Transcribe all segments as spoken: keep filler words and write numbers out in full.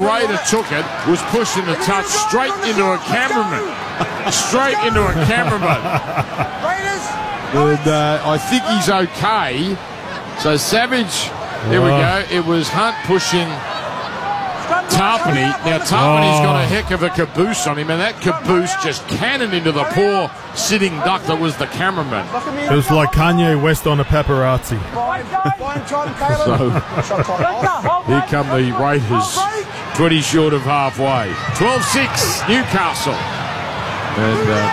Raider took it, was pushing the touch straight into a cameraman. Straight into a cameraman. And uh, I think he's okay. So Savage, there we go. It was Hunt pushing Tarpany. Now Tarpany's got a heck of a caboose on him, and that caboose just cannoned into the poor sitting duck that was the cameraman. It was like Kanye West on a paparazzi. So here come the Raiders, twenty short of halfway. twelve six Newcastle. And uh,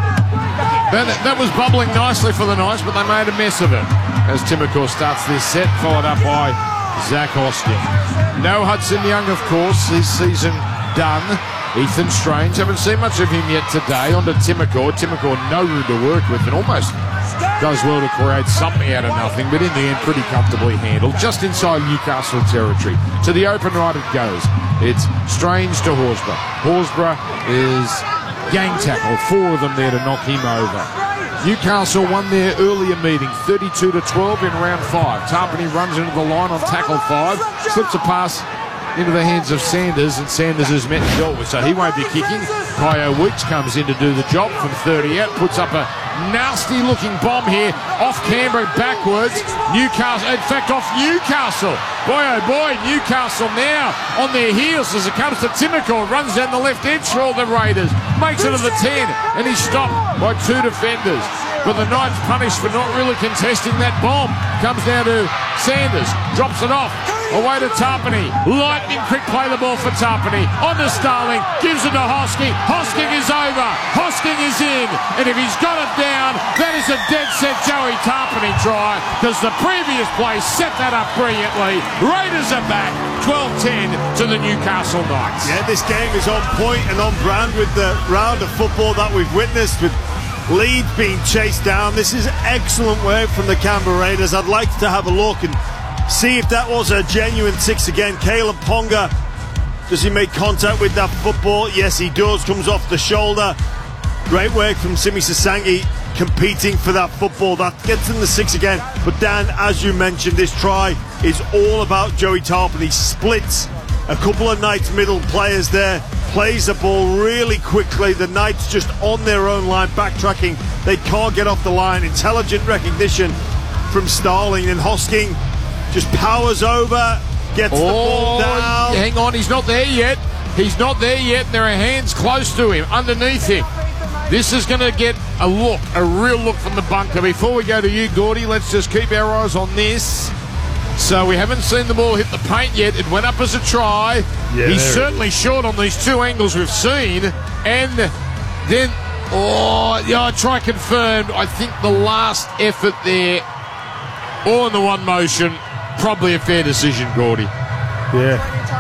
that, that was bubbling nicely for the Knights, but they made a mess of it as Timoko starts this set, followed up by Zach Hosking. No Hudson Young, of course, his season done. Ethan Strange, haven't seen much of him yet today. On to Timoko. Timoko no room to work with and almost does well to create something out of nothing, but in the end pretty comfortably handled. Just inside Newcastle territory. To the open right it goes. It's Strange to Horsburgh. Horsburgh is gang tackle. Four of them there to knock him over. Newcastle won their earlier meeting, thirty-two to twelve in round five. Tarpany runs into the line on tackle five, slips a pass into the hands of Sanders, and Sanders is met and dealt with, so he won't be kicking. Kyo Weeks comes in to do the job from thirty out, puts up a nasty-looking bomb here, off Canberra backwards. Newcastle, in fact, off Newcastle. Boy, oh boy, Newcastle now on their heels as it comes to Timoko, runs down the left edge for all the Raiders, makes it to the ten, and he's stopped by two defenders. But the Knights punished for not really contesting that bomb. Comes down to Sanders, drops it off, away to Tarpany. Lightning quick play the ball for Tarpany. On to Starling, gives it to Hosking. Hosking is over, Hosking is in, and if he's got it down, that is a dead set Joey Tarpany try, because the previous play set that up brilliantly. Raiders are back, twelve ten to the Newcastle Knights. Yeah, this game is on point and on brand with the round of football that we've witnessed, with Leeds being chased down. This is excellent work from the Canberra Raiders. I'd like to have a look and see if that was a genuine six again. Caleb Ponga, does he make contact with that football? Yes, he does. Comes off the shoulder. Great work from Simi Sasangi competing for that football. That gets in the six again. But Dan, as you mentioned, this try is all about Joey Tarpany. He splits a couple of Knights middle players there, plays the ball really quickly. The Knights just on their own line, backtracking. They can't get off the line. Intelligent recognition from Starling, and Hosking just powers over, gets oh, the ball down. Hang on, he's not there yet. He's not there yet. There are hands close to him, underneath him. This is going to get a look, a real look from the bunker. Before we go to you, Gordy, let's just keep our eyes on this. So we haven't seen the ball hit the paint yet. It went up as a try. Yeah, he's certainly short on these two angles we've seen. And then, oh, yeah, try confirmed. I think the last effort there, all in the one motion, probably a fair decision, Gordy. Yeah.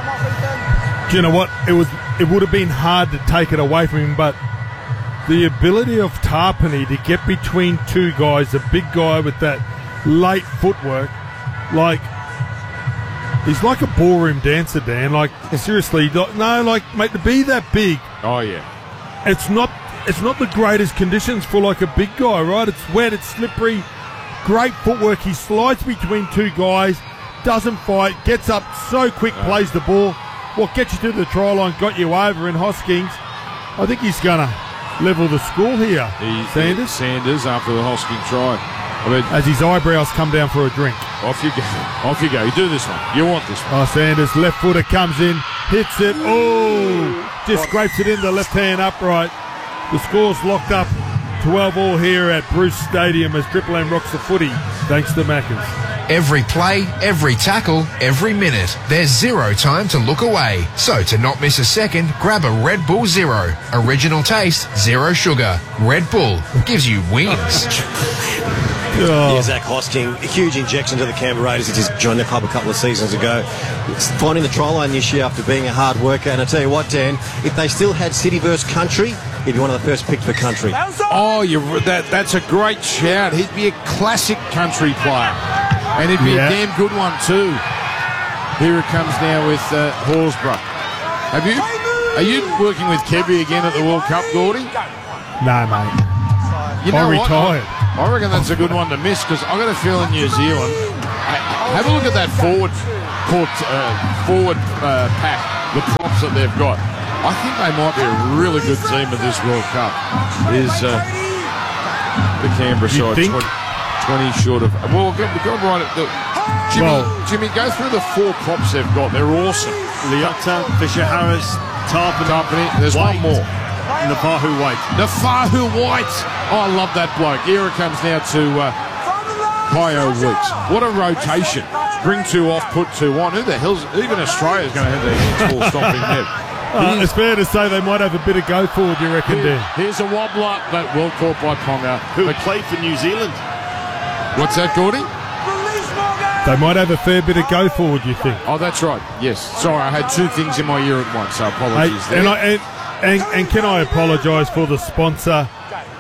Do you know what? It was. It would have been hard to take it away from him, but the ability of Tarpany to get between two guys, a big guy with that late footwork, like, he's like a ballroom dancer, Dan. Like, seriously, no, like, mate, to be that big. Oh, yeah. It's not, it's not the greatest conditions for, like, a big guy, right? It's wet, it's slippery, great footwork. He slides between two guys, doesn't fight, gets up so quick, oh. plays the ball. What gets you to the try line, got you over in Hoskins. I think he's going to level the score here, he, Sanders. Sanders after the Hosking try. I mean, as his eyebrows come down for a drink. Off you go. Off you go. You do this one. You want this one. Oh, Sanders, left footer comes in, hits it. Oh, just scrapes it in the left hand upright. The score's locked up. twelve all here at Bruce Stadium as Triple M rocks the footy, thanks to Maccas. Every play, every tackle, every minute. There's zero time to look away. So to not miss a second, grab a Red Bull Zero. Original taste, zero sugar. Red Bull gives you wings. Oh. Yeah, Zach Hosking, a huge injection to the Canberra Raiders. He just joined the club a couple of seasons ago. It's finding the try line this year after being a hard worker. And I tell you what, Dan, if they still had City versus Country, he'd be one of the first picks for Country. Oh, you're, that, that's a great shout. He'd be a classic Country player. And he'd be yeah. a damn good one too. Here it comes now with uh, Horsburgh. Have you, are you working with Kebby again at the World Cup, Gordy? No, mate. You know I retired. What? I reckon that's a good one to miss, because I've got a feeling New Zealand. Have a look at that forward court, uh, forward uh, pack. the props that they've got. I think they might be a really good team at this World Cup. Is uh, the Canberra You side think? twenty, twenty short of? Well, we've got right at the. Jimmy, Well- Jimmy, go through the four props they've got. They're awesome. Leota, Fisher-Harris, Tarpon, Company. There's White, one more. Nafahu White. Nafahu White. Oh, I love that bloke. Here it comes now to uh, Kyo Weeks. What a rotation. Bring two off, put two on. Who the hell's... Even Australia's going to have their hands full stomping net. Uh, it's fair to say they might have a bit of go forward, you reckon, Here, Dan? here's a wobbler, but well caught by Ponga. Who But, played for New Zealand. what's that, Gordy? They might have a fair bit of go forward, you think? Oh, that's right. Yes. Sorry, I had two things in my ear at once, so apologies Hey, there. and, I, and, and, and can I apologise for the sponsor?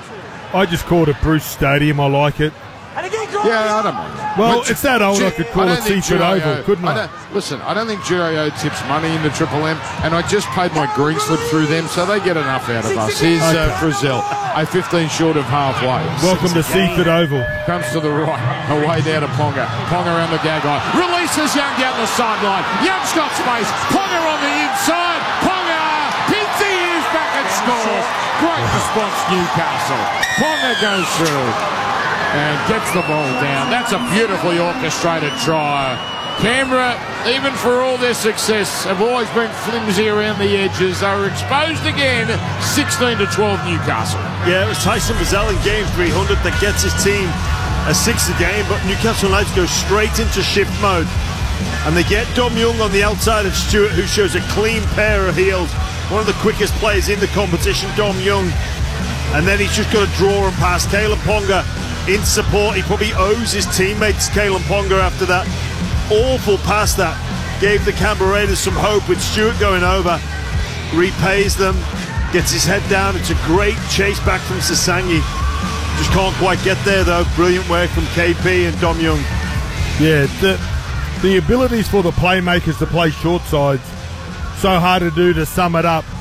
I just called it Bruce Stadium. I like it. Yeah, I don't mind. Well, But it's that old. I G- could call I it don't think Seaford G I O Oval, couldn't I? don't- Listen, I don't think G I O tips money into Triple M, and I just paid my green slip through them, so they get enough out of us. Here's uh, Frizzell, a fifteen short of halfway. Welcome to Seaford Oval. Comes to the right, away down to Ponga. Ponga around the gag line. Releases Young down the sideline. Young's got space. Ponga on the inside. Ponga pins the ears back and scores. Great response, Newcastle. Ponga goes through and gets the ball down. That's a beautifully orchestrated try. Canberra, even for all their success, have always been flimsy around the edges. They were exposed again, sixteen to twelve Newcastle. Yeah, it was Tyson Bazell in game three hundred that gets his team a six a game, but Newcastle United go straight into shift mode. And they get Dom Young on the outside of Stewart, who shows a clean pair of heels. One of the quickest players in the competition, Dom Young. And then he's just got to draw and pass. Kalen Ponga in support. He probably owes his teammates Kalen Ponga after that awful pass that gave the Canberra Raiders some hope, with Stewart going over. Repays them, gets his head down. It's a great chase back from Sasangi. Just can't quite get there though. Brilliant work from K P and Dom Young. Yeah, the, the abilities for the playmakers to play short sides, so hard to do. To sum it up,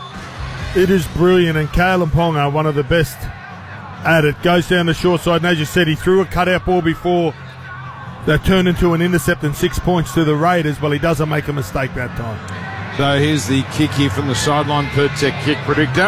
it is brilliant, and Kalen Ponga, one of the best at it, goes down the short side, and as you said, he threw a cutout ball before that turned into an intercept and six points to the Raiders. Well, he doesn't make a mistake that time. So here's the kick here from the sideline. Pertek kick predictor.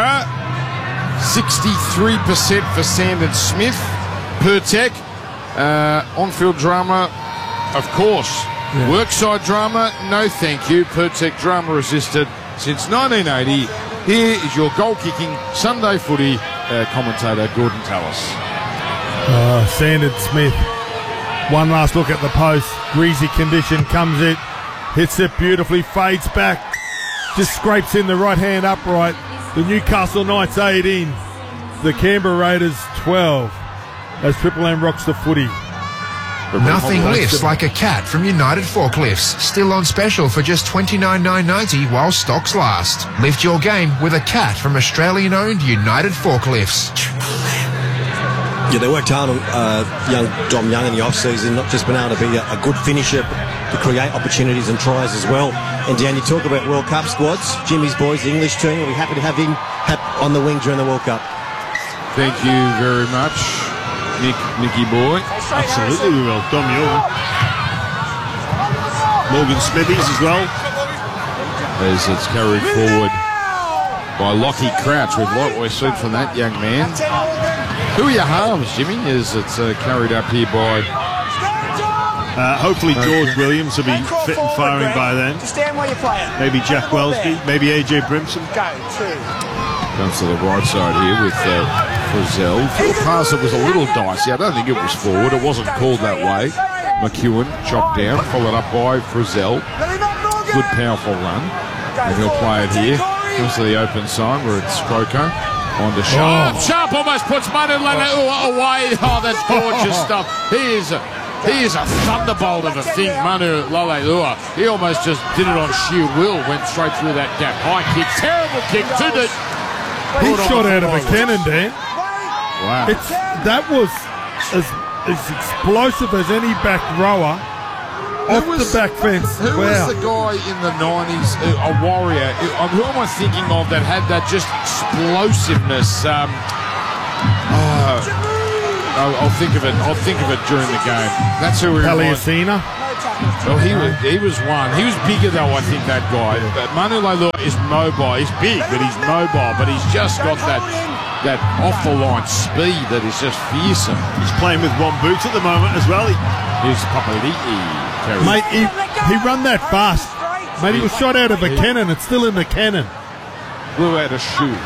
sixty-three percent for Sandon Smith. Pertek. Uh, on-field drama, of course. Yeah. Workside drama, no thank you. Pertek drama resisted since nineteen eighty. Here is your goal-kicking Sunday footy uh, commentator, Gordon Tallis. Uh, Sandon Smith. One last look at the post. Greasy condition, comes it, hits it beautifully, fades back, just scrapes in the right hand upright. The Newcastle Knights eighteen, the Canberra Raiders twelve, as Triple M rocks the footy. Nothing lifts like a cat from United Forklifts. Still on special for just twenty-nine nine ninety while stocks last. Lift your game with a cat from Australian-owned United Forklifts. Yeah, they worked hard on uh, young Dom Young in the off-season, not just been able to be a, a good finisher, to create opportunities and tries as well. And Dan, you talk about World Cup squads. Jimmy's boys, the English team, we'll be happy to have him on the wing during the World Cup. Thank you very much, Nick, Nicky boy. Absolutely we will. Dom Young. Morgan Smithies as well. As it's carried forward by Lockie Crouch. We've liked what we've seen from that young man. Who are your halves, Jimmy? As it's uh, carried up here by... Uh, hopefully George Williams will be fit and firing by then. Maybe Jack Wellsby, maybe A J Brimson. Comes to the right side here with uh, Frizzell. The pass that was a little dicey. I don't think it was forward. It wasn't called that way. McEwen chopped down, followed up by Frizzell. Good, powerful run. And he'll play it here. Comes to the open side where it's Croker. On to Sharp. Oh. Sharp almost puts Manu Leilua away. Oh, that's gorgeous stuff. He is a, he is a thunderbolt of a thing, Manu Leilua. He almost just did it on sheer will, went straight through that gap. High kick, terrible kick to the... He shot out of a cannon, Dan. Wow. It's, that was as, as explosive as any back rower off was, the back fence. Who wow. was the guy in the nineties, a, a warrior? Who am I thinking of that had that just explosiveness? Um, uh, I'll, I'll think of it. I'll think of it during the game. That's who we were. Paliacina. Well, he was he was one. He was bigger though, I think, that guy. But Manu Leilua is mobile. He's big, but he's mobile. But he's just got that that off the line speed that is just fearsome. He's playing with one boot at the moment as well. He, He's Papali'i. Mate, he, he run that fast. Mate, he was shot out of a cannon. It's still in the cannon. Blew out a shoe.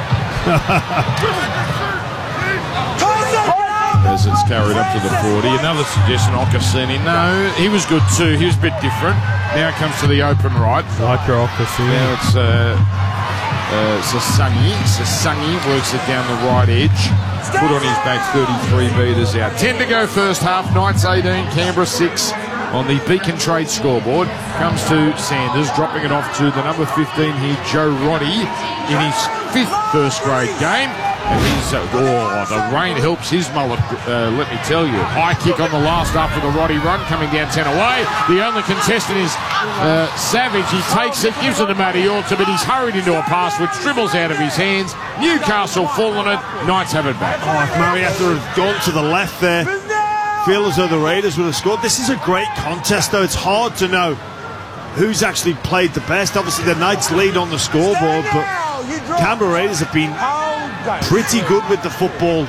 As it's carried up to the forty. Another suggestion, Okasini. No, he was good too. He was a bit different. Now it comes to the open right. Like your Okasini. Now it's uh, uh, Sasangi. Sasangi works it down the right edge. Put on his back, thirty-three metres out. ten to go first half. Knights eighteen, Canberra six on the Beacon Trade scoreboard. Comes to Sanders, dropping it off to the number fifteen here, Joe Roddy, in his fifth first grade game. And he's, uh, oh, the rain helps his mullet, uh, let me tell you. High kick on the last after the Roddy run, coming down ten away. The only contestant is uh, Savage. He takes it, gives it to Matty Alter, but he's hurried into a pass which dribbles out of his hands. Newcastle fall on it. Knights have it back. oh, if Marietta had gone to the left there, feel as though the Raiders would have scored. This is a great contest, though. It's hard to know who's actually played the best. Obviously, the Knights lead on the scoreboard, but Canberra Raiders have been pretty good with the football.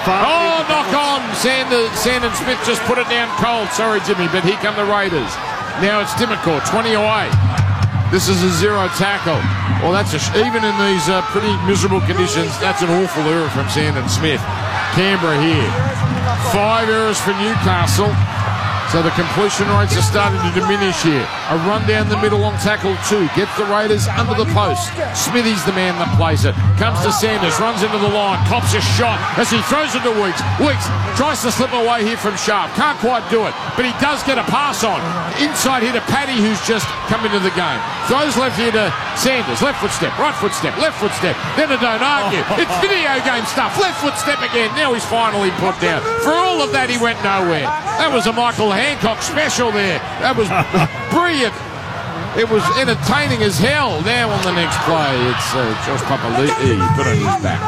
Oh, knock on! Sanders, Sandon Smith just put it down cold. Sorry, Jimmy, but here come the Raiders. Now it's Dimmercourt, twenty away. This is a zero tackle. Well, that's a sh even in these uh, pretty miserable conditions, that's an awful error from Sandon Smith. Canberra here. Five errors for Newcastle. So the completion rates are starting to diminish here. A run down the middle on tackle two. Gets the Raiders under the post. Smithy's the man that plays it. Comes to Sanders. Runs into the line. Cops a shot as he throws it to Weeks. Weeks tries to slip away here from Sharp. Can't quite do it. But he does get a pass on. Inside here to Paddy, who's just come into the game. Throws left here to Sanders. Left foot step. Right foot step. Left foot step. Then a don't argue. It's video game stuff. Left foot step again. Now he's finally put down. For all of that, he went nowhere. That was a Michael Hancock special there. That was brilliant. It was entertaining as hell. Now on the next play, it's uh, Josh Papali'i put on his back.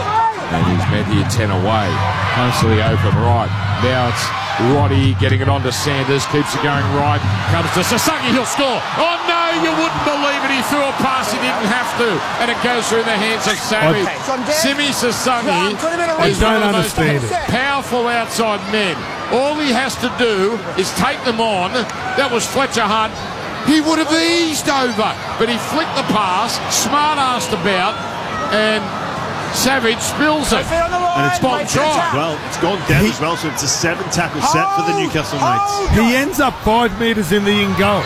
And he's met here ten away. Comes to the open right. Now it's Roddy getting it on to Sanders. Keeps it going right. Comes to Sasangi. He'll score. Oh no, you wouldn't believe it. He threw a pass he didn't have to. And it goes through the hands of Savage. Simi Sasangi is one of the most powerful outside men. All he has to do is take them on. That was Fletcher Hunt. He would have eased over, but he flicked the pass, smart-assed about, and Savage spills it. And it's bomb try. Well, it's gone down as well, so it's a seven-tackle set for the Newcastle Knights. He ends up five metres in the in goal.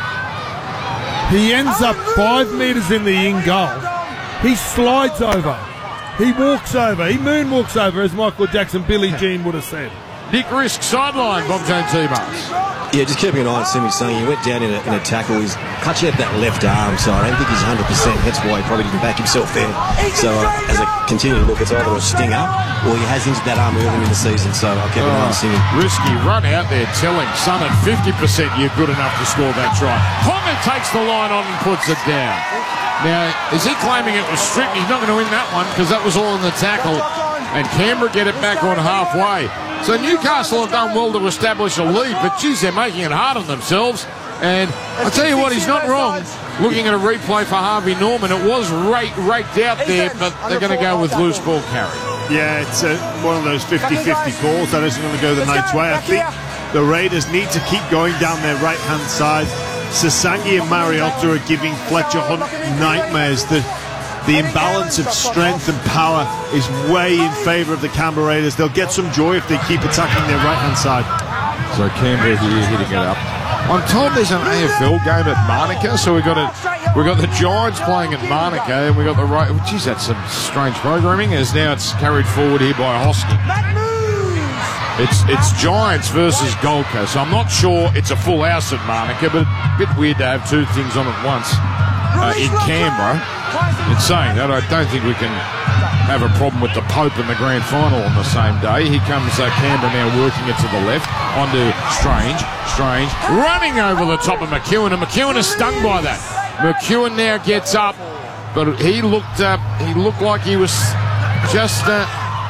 He ends up five metres in the in goal. He slides over. He walks over. He moonwalks over, as Michael Jackson, Billie Jean would have said. Nick Risk, sideline, Bob Jones T-Bars. Yeah, just keeping an eye on Simi Sungy. He went down in a, in a tackle. He's clutching at that left arm, so I don't think he's one hundred percent. That's why he probably didn't back himself there. So uh, as I continue to look, it's either a stinger or he has injured that arm early in the season, so I'll keep an eye on Simi. Risky run out there telling Son at fifty percent you're good enough to score that try. Ponga takes the line on and puts it down. Now, is he claiming it was strict? He's not going to win that one because that was all in the tackle. And Canberra get it back on halfway. So Newcastle have done well to establish a lead, but geez, they're making it hard on themselves. And I tell you what, he's not wrong. Looking at a replay for Harvey Norman, it was rake, raked out there, but they're going to go with loose ball carry. Yeah, it's uh, one of those fifty fifty calls that isn't going to go the Knights' way. I think the Raiders need to keep going down their right-hand side. Sasangi and Mariota are giving Fletcher Hunt nightmares. The The imbalance of strength and power is way in favour of the Canberra Raiders. They'll get some joy if they keep attacking their right-hand side. So Canberra here hitting it up. I'm told there's an A F L game at Manuka, so we've got a, we got the Giants playing at Manuka, and we got the right. Oh, geez, that's some strange programming. As now it's carried forward here by Hoskin. It's it's Giants versus Gold Coast. So I'm not sure it's a full house at Manuka, but a bit weird to have two things on at once uh, in Canberra. In saying that, I don't think we can have a problem with the Pope and the grand final on the same day. Here comes uh, Canberra now working it to the left. Onto Strange. Strange running over the top of McEwen, and McEwen is stung by that. McEwen now gets up, but he looked uh, he looked like he was just uh,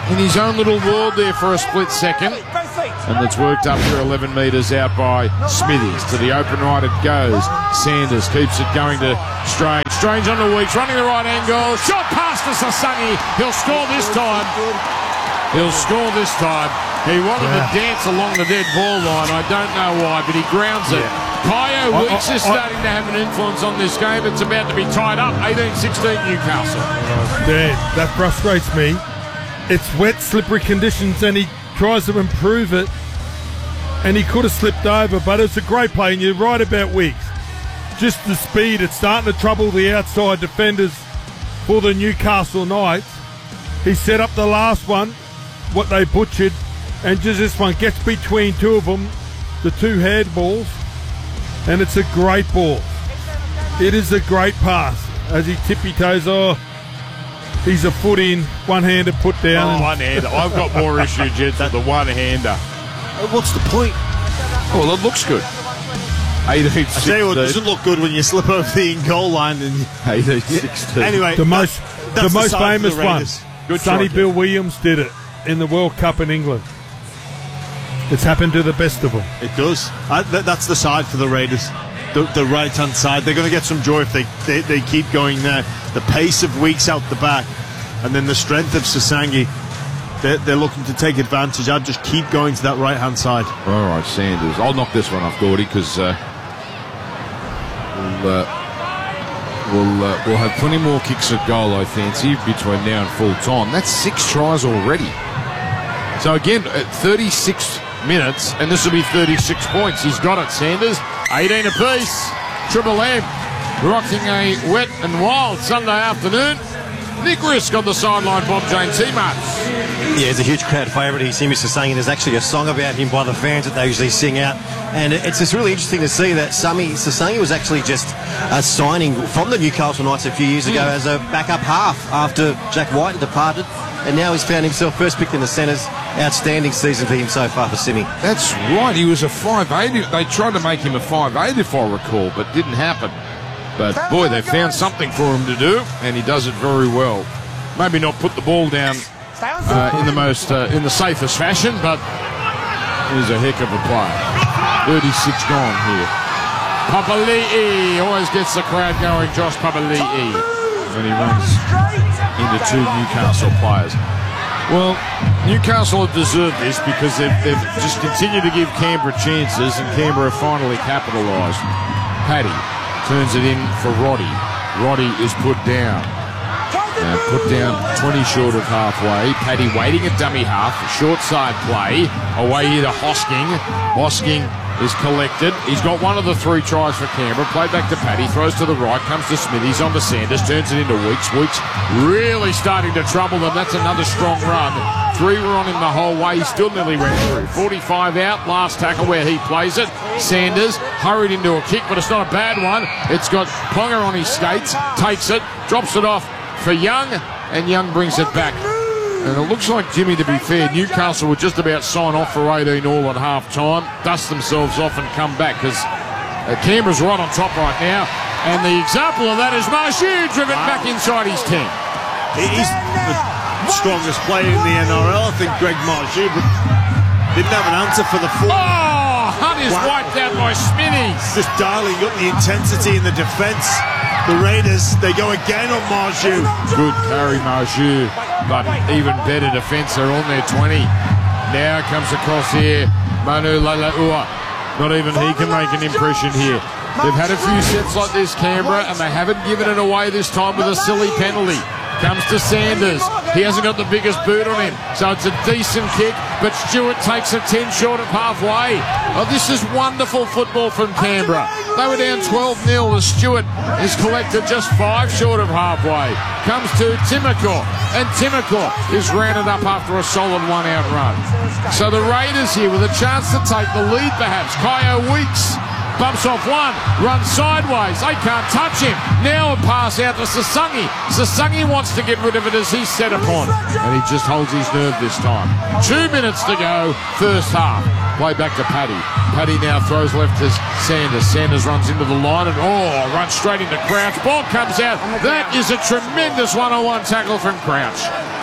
in his own little world there for a split second. And it's worked up here eleven metres out by Smithies. To the open right it goes. Sanders keeps it going to Strange. Strange on the Weeks, running the right angle. Shot past to Sasangi. He'll score this time. He'll score this time. He wanted yeah. to dance along the dead ball line. I don't know why, but he grounds it. Yeah. Kyo Weeks is starting to have an influence on this game. It's about to be tied up. eighteen sixteen Newcastle. Oh, Dan, that frustrates me. It's wet, slippery conditions, and he tries to improve it, and he could have slipped over, but it's a great play, and you're right about Weeks. Just the speed, it's starting to trouble the outside defenders for the Newcastle Knights. He set up the last one, what they butchered, and just this one gets between two of them, the two handballs, and it's a great ball. It is a great pass as he tippy-toes. Oh, he's a foot in, one-hander put down. Oh, one-hander. I've got more issue, Jets, with the one-hander. What's the point? Well, it looks good. eighteen I tell you what, it doesn't look good when you slip over the in-goal line. And eighteen sixteen. Anyway, the most, that's the most the famous the one, good Sonny try, Bill Williams did it in the World Cup in England. It's happened to the best of them. It does. I, th- that's the side for the Raiders. The, the right-hand side. They're going to get some joy if they, they, they keep going there. The pace of Weeks out the back, and then the strength of Sasangi. They're, they're looking to take advantage. I'd just keep going to that right-hand side. All right, Sanders. I'll knock this one off, Gordy, because uh, we'll, uh, we'll, uh, we'll have plenty more kicks at goal, I fancy, between now and full time. That's six tries already. So, again, at thirty-six minutes, and this will be thirty-six points. He's got it, Sanders. eighteen apiece. Triple M rocking a wet and wild Sunday afternoon. Nick Risk on the sideline, Bob James T-Marts. Yeah, he's a huge crowd favourite. He seems to saying there's actually a song about him by the fans that they usually sing out. And it's just really interesting to see that Sami Sasangi was actually just a signing from the Newcastle Knights a few years ago mm. as a backup half after Jack White departed. And now he's found himself first picked in the centres. Outstanding season for him so far for Simi. That's right. He was a five eight. They tried to make him a five eight, if I recall, but didn't happen. But, boy, they found something for him to do, and he does it very well. Maybe not put the ball down uh, in the most, uh, in the safest fashion, but he's a heck of a player. thirty-six gone here. Papali'i always gets the crowd going, Josh Papali'i. And he runs into two Newcastle players. Well, Newcastle have deserved this because they've, they've just continued to give Canberra chances, and Canberra finally capitalised. Paddy turns it in for Roddy. Roddy is put down. Uh, put down twenty short of halfway. Paddy waiting at dummy half. Short side play. Away here to Hosking. Hosking is collected. He's got one of the three tries for Canberra. Played back to Paddy. Throws to the right. Comes to Smithies. On to Sanders. Turns it into Weeks. Weeks really starting to trouble them. That's another strong run. Three were on him the whole way. He still nearly went through. forty-five out. Last tackle where he plays it. Sanders hurried into a kick, but it's not a bad one. It's got Ponga on his skates. Takes it. Drops it off for Young. And Young brings it back. And it looks like, Jimmy, to be fair, Newcastle would just about sign off for eighteen all at half-time, dust themselves off and come back, because uh, Canberra's right on top right now. And the example of that is Marshu driven back inside his ten. He's the strongest player in the N R L, I think, Greg Marshu, but didn't have an answer for the full. Oh, Hunt is wow. wiped out by Smithies. Just dialing up the intensity in the defence. The Raiders, they go again on Marshu. Good carry, Marshu. But even better defence, they're on their twenty. Now comes across here, Manu Lalaua. Not even he can make an impression here. They've had a few sets like this, Canberra, and they haven't given it away this time with a silly penalty. Comes to Sanders. He hasn't got the biggest boot on him, so it's a decent kick, but Stewart takes a ten short of halfway. Oh, this is wonderful football from Canberra. They were down twelve nil. The Stewart is collected just five short of halfway. Comes to Timoko, and Timoko is rounded up after a solid one-out run. So the Raiders here with a chance to take the lead perhaps. Kyo Weeks bumps off one, runs sideways. They can't touch him. Now a pass out to Sasangi. Sasangi wants to get rid of it as he's set upon. And he just holds his nerve this time. Two minutes to go, first half. Play back to Paddy. Paddy now throws left to Sanders. Sanders runs into the line and, oh, runs straight into Crouch. Ball comes out. That is a tremendous one-on-one tackle from Crouch.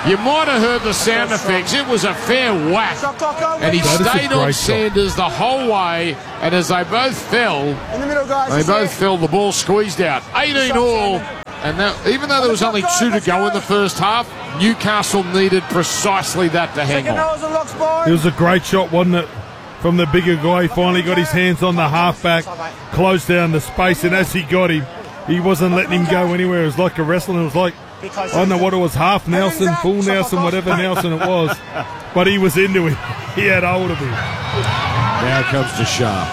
You might have heard the sound effects. It was a fair whack. And he stayed on Sanders the whole way. And as they both fell, In the middle, guys, they both fell, the ball squeezed out. eighteen all. And that, even though there was only two to go in the first half, Newcastle needed precisely that to hang on. It was a great shot, wasn't it? From the bigger guy. He finally got his hands on the halfback, closed down the space, and as he got him, he wasn't letting him go anywhere. It was like a wrestling. It was like, I don't know what it was, half Nelson, full Nelson, whatever Nelson it was. But he was into it. He had hold of him. Now comes to Sharp.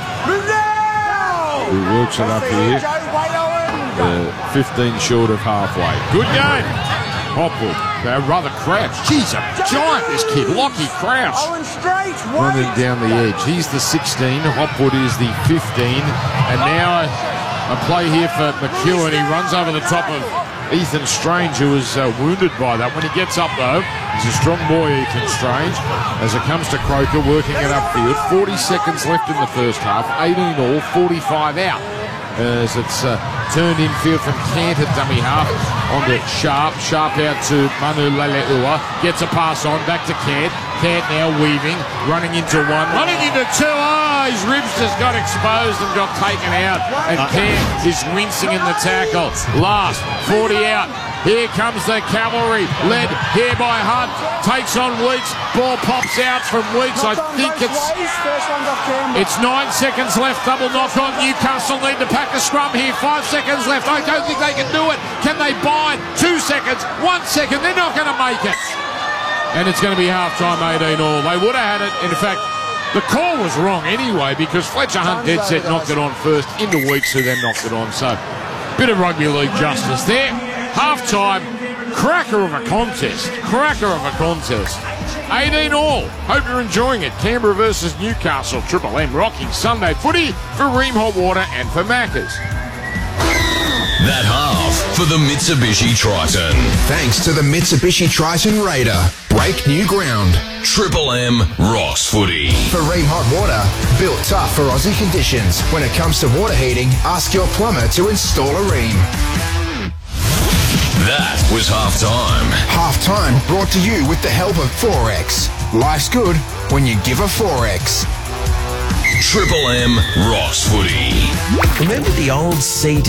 Who works it up here. Uh, fifteen short of halfway. Good game. Hopwood. Uh, rather Crouch. Jeez, a giant, this kid. Lockie Crouch. Running down the edge. He's the sixteen. Hopwood is the fifteen. And now a, a play here for McEwen. He runs over the top of Ethan Strange, who was uh, wounded by that. When he gets up, though, he's a strong boy, Ethan Strange. As it comes to Croker, working it upfield. forty seconds left in the first half. eighteen all, forty-five out. As it's uh, turned infield from Cant at dummy half onto Sharp. Sharp out to Manu Leleua. Gets a pass on, back to Cant. Cant now weaving, running into one, running into two. Oh, his ribs just got exposed and got taken out. And Cant is wincing in the tackle. Last, forty out. Here comes the cavalry, led here by Hunt. Takes on Weeks. Ball pops out from Weeks. I think it's it's nine seconds left. Double knock on. Newcastle need to pack a scrum here. Five seconds left. I don't think they can do it. Can they bind? Two seconds. One second. They're not going to make it. And it's going to be half-time, eighteen all. They would have had it. In fact, the call was wrong anyway because Fletcher Hunt dead set knocked it on first into Weeks, who then knocked it on. So, bit of rugby league justice there. Half-time, cracker of a contest. Cracker of a contest. eighteen all. Hope you're enjoying it. Canberra versus Newcastle. Triple M rocking Sunday footy for Ream Hot Water and for Maccas. That half for the Mitsubishi Triton. Thanks to the Mitsubishi Triton Raider. Break new ground. Triple M Ross Footy. For Ream Hot Water, built tough for Aussie conditions. When it comes to water heating, ask your plumber to install a Ream. That was halftime. Halftime brought to you with the help of Forex. Life's good when you give a Forex. Triple M Ross Footy. Remember the old C D